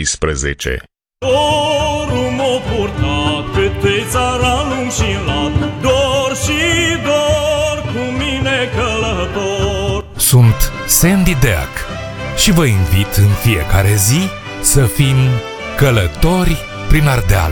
12. Dorul m-a purtat câte țara lung și lat, dor și dor cu mine călător. Sunt Sandy Deac și vă invit în fiecare zi să fim călători prin Ardeal.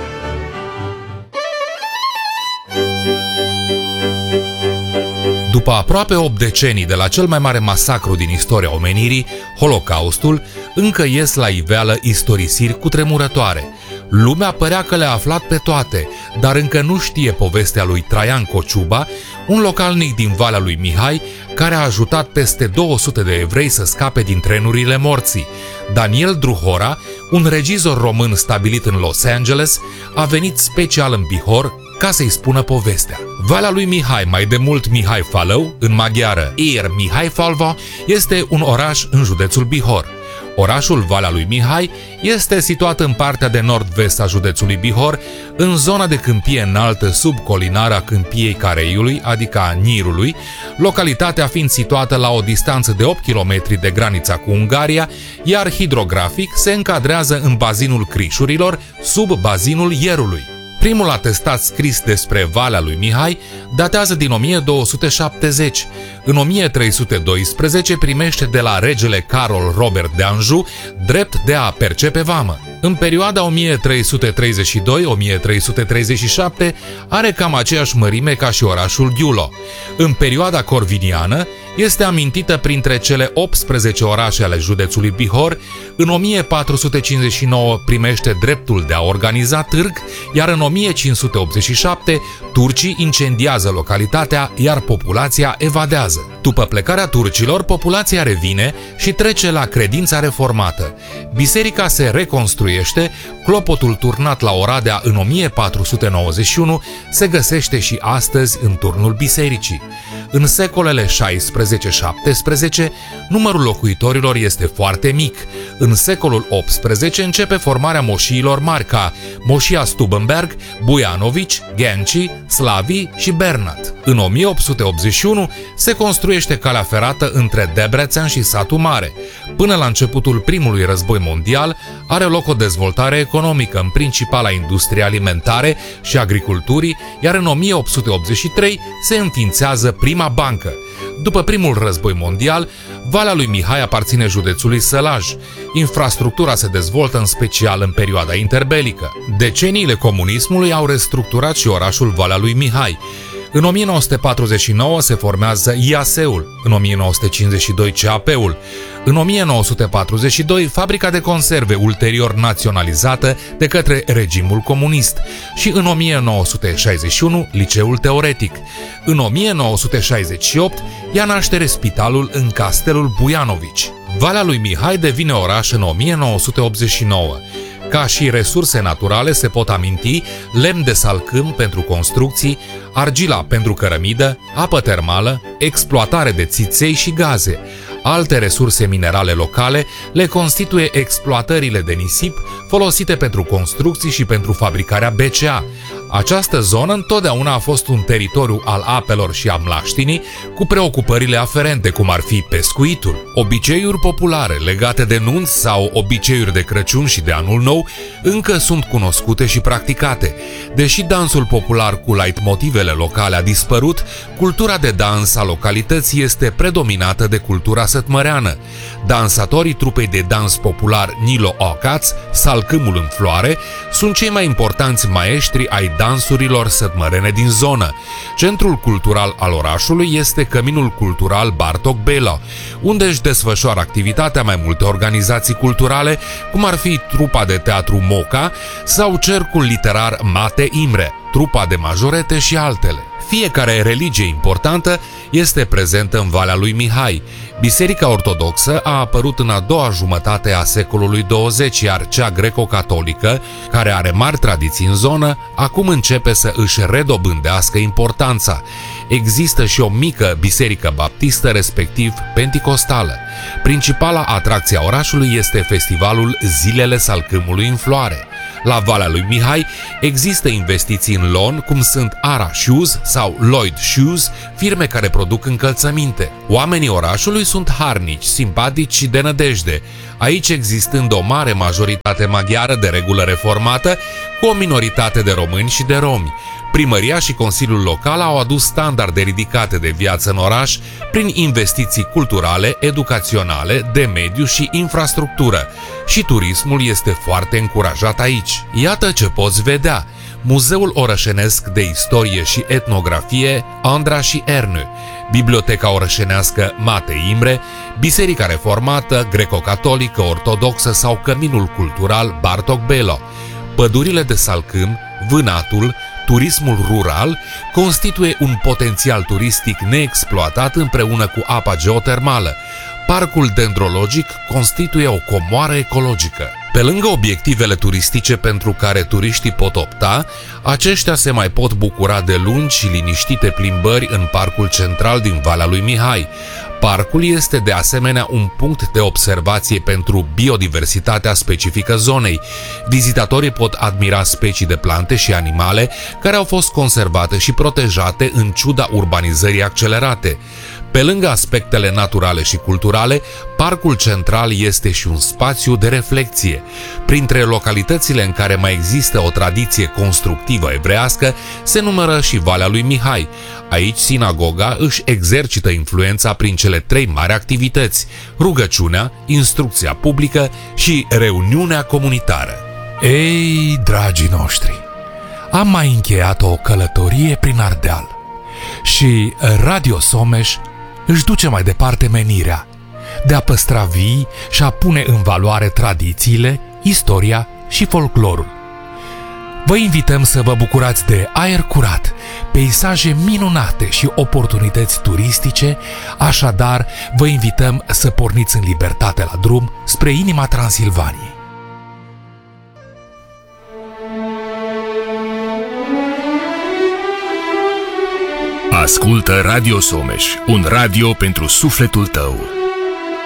După aproape 8 decenii de la cel mai mare masacru din istoria omenirii, Holocaustul, încă ies la iveală istorisiri cutremurătoare. Lumea părea că le-a aflat pe toate, dar încă nu știe povestea lui Traian Cociuba, un localnic din Valea lui Mihai, care a ajutat peste 200 de evrei să scape din trenurile morții. Daniel Druhora, un regizor român stabilit în Los Angeles, a venit special în Bihor ca să-i spună povestea. Valea lui Mihai, mai de mult Mihai Falău, în maghiară Ér Mihailfalva, este un oraș în județul Bihor. Orașul Valea lui Mihai este situat în partea de nord-vest a județului Bihor, în zona de câmpie înaltă sub colinarea câmpiei Careiului, adică a Nirului, localitatea fiind situată la o distanță de 8 km de granița cu Ungaria, iar hidrografic se încadrează în bazinul Crișurilor, sub bazinul Ierului. Primul atestat scris despre Valea lui Mihai datează din 1270. În 1312 primește de la regele Carol Robert de Anjou drept de a percepe vamă. În perioada 1332-1337 are cam aceeași mărime ca și orașul Giulo. În perioada corviniană este amintită printre cele 18 orașe ale județului Bihor. În 1459 primește dreptul de a organiza târg, iar în 1587 turcii incendiază localitatea, iar populația evadează. După plecarea turcilor, populația revine și trece la credința reformată. Biserica se reconstruiește, clopotul turnat la Oradea în 1491 se găsește și astăzi în turnul bisericii. În secolele 16-17, numărul locuitorilor este foarte mic. În secolul XVIII începe formarea moșiilor mari ca Moșia Stubenberg, Bujanovici, Genci, Slavi și Bernat. În 1881 se construiește calea ferată între Debrecen și Satul Mare. Până la începutul primului război mondial are loc o dezvoltare economică, în principal a industriei alimentare și agriculturii, iar în 1883 se înființează prima bancă. După primul război mondial, Valea lui Mihai aparține județului Sălaj. Infrastructura se dezvoltă în special în perioada interbelică. Deceniile comunismului au restructurat și orașul Valea lui Mihai. În 1949 se formează IAS-ul, în 1952 CAP-ul, în 1942 fabrica de conserve, ulterior naționalizată de către regimul comunist, și în 1961 liceul teoretic. În 1968 ia naștere spitalul în Castelul Bujanovici. Valea lui Mihai devine oraș în 1989. Ca și resurse naturale se pot aminti lemn de salcâm pentru construcții, argila pentru cărămidă, apă termală, exploatare de țiței și gaze. Alte resurse minerale locale le constituie exploatările de nisip folosite pentru construcții și pentru fabricarea BCA. Această zonă întotdeauna a fost un teritoriu al apelor și a mlaștinii, cu preocupările aferente, cum ar fi pescuitul. Obiceiuri populare legate de nunți sau obiceiuri de Crăciun și de Anul Nou încă sunt cunoscute și practicate. Deși dansul popular cu leitmotivele locale a dispărut, cultura de dans a localității este predominată de cultura sătmăreană. Dansatorii trupei de dans popular Nilo Ocaț, Salcâmul în Floare, sunt cei mai importanți maestri ai dansurilor sătmărene din zonă. Centrul cultural al orașului este Căminul Cultural Bartok Belo, unde își desfășoară activitatea mai multe organizații culturale, cum ar fi trupa de teatru Moca sau cercul literar Mate Imre, trupa de majorete și altele. Fiecare religie importantă este prezentă în Valea lui Mihai. Biserica ortodoxă a apărut în a doua jumătate a secolului 20, iar cea greco-catolică, care are mari tradiții în zonă, acum începe să își redobândească importanța. Există și o mică biserică baptistă, respectiv penticostală. Principala atracție a orașului este festivalul Zilele Salcâmului în Floare. La Valea lui Mihai există investiții în lon, cum sunt Ara Shoes sau Lloyd Shoes, firme care produc încălțăminte. Oamenii orașului sunt harnici, simpatici și de nădejde, aici existând o mare majoritate maghiară de regulă reformată, cu o minoritate de români și de romi. Primăria și Consiliul Local au adus standarde ridicate de viață în oraș prin investiții culturale, educaționale, de mediu și infrastructură. Și turismul este foarte încurajat aici. Iată ce poți vedea: Muzeul Orășenesc de Istorie și Etnografie Andra și Ernő, Biblioteca Orășenească Mate Imre, Biserica Reformată, Greco-Catolică, Ortodoxă sau Căminul Cultural Bartok Belo. Pădurile de salcâm, vânatul, turismul rural constituie un potențial turistic neexploatat împreună cu apa geotermală. Parcul dendrologic constituie o comoară ecologică. Pe lângă obiectivele turistice pentru care turiștii pot opta, aceștia se mai pot bucura de lungi și liniștite plimbări în parcul central din Valea lui Mihai. Parcul este de asemenea un punct de observație pentru biodiversitatea specifică zonei. Vizitatorii pot admira specii de plante și animale care au fost conservate și protejate în ciuda urbanizării accelerate. Pe lângă aspectele naturale și culturale, parcul central este și un spațiu de reflecție. Printre localitățile în care mai există o tradiție constructivă evrească se numără și Valea lui Mihai. Aici sinagoga își exercită influența prin cele 3 mari activități: rugăciunea, instrucția publică și reuniunea comunitară. Ei, dragii noștri, am mai încheiat o călătorie prin Ardeal și Radio Someș își duce mai departe menirea de a păstra vii și a pune în valoare tradițiile, istoria și folclorul. Vă invităm să vă bucurați de aer curat, peisaje minunate și oportunități turistice, așadar vă invităm să porniți în libertate la drum spre inima Transilvaniei. Ascultă Radio Someș, un radio pentru sufletul tău.